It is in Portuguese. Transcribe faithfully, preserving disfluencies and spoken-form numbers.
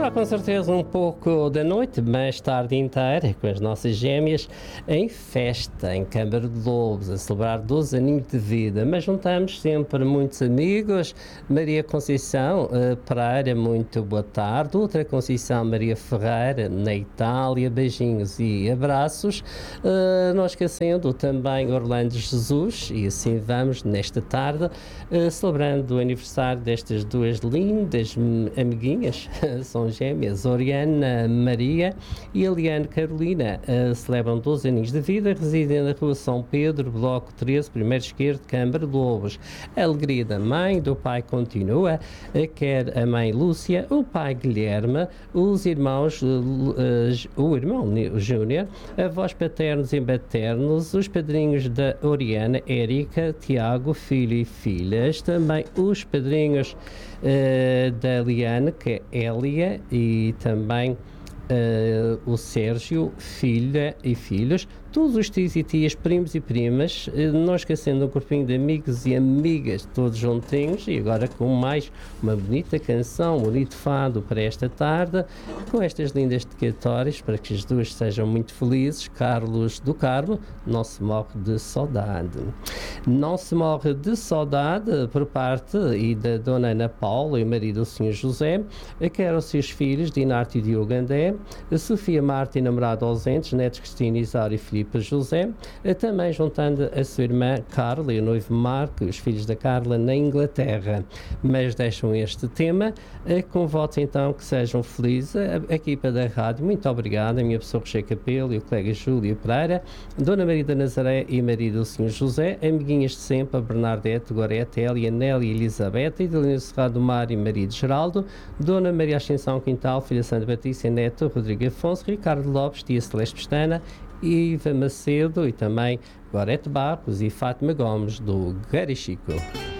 Será com certeza um pouco da noite, mas tarde inteira, com as nossas gêmeas, em festa, em Câmara de Lobos, a celebrar doze aninhos de vida. Mas juntamos sempre muitos amigos. Maria Conceição uh, Pereira, muito boa tarde. Outra Conceição, Maria Ferreira, na Itália, beijinhos e abraços. Uh, não esquecendo também Orlando Jesus, e assim vamos nesta tarde, uh, celebrando o aniversário destas duas lindas amiguinhas, são gêmeas, Oriana Maria e Eliane Carolina, uh, celebram doze aninhos de vida, residem na rua São Pedro, bloco treze, primeiro esquerdo, Câmara de Lobos. A alegria da mãe, do pai continua, uh, quer a mãe Lúcia, o pai Guilherme, os irmãos, uh, uh, o irmão Júnior, avós paternos e maternos, os padrinhos da Oriana, Érica, Tiago, filho e filhas, também os padrinhos uh, da Eliane, que é Hélia, e também uh, o Sérgio, filha e filhos, todos os tios e tias, primos e primas, uh, não esquecendo um corpinho de amigos e amigas, todos juntinhos, e agora com mais uma bonita canção, um bonito fado para esta tarde, com estas lindas dedicatórias, para que as duas sejam muito felizes. Carlos do Carmo, não se morre de saudade. Não se morre de saudade por parte e da Dona Ana Paula e o marido do senhor José, quer aos seus filhos, Dinarte e Diogo André, Sofia Marta e namorado ausentes, netos Cristina, Isaura e Filipe José, também juntando a sua irmã Carla e o noivo Marco e os filhos da Carla na Inglaterra. Mas deixam este tema, com votos então que sejam felizes. A equipa da rádio, muito obrigada, a minha pessoa Rocher Capelo e o colega Júlio Pereira, Dona Maria da Nazaré e marido do senhor José, amiguinhas de sempre, a Bernadette, Gorete, Elia, Nélia e Elizabeth, Idalina Serrado do Mar e marido Geraldo, Dona Maria Ascensão Quintal, filha Santa Patrícia, neto Rodrigo Afonso, Ricardo Lopes, tia Celeste Pestana, Iva Macedo e também Gorete Barros e Fátima Gomes do Garichico.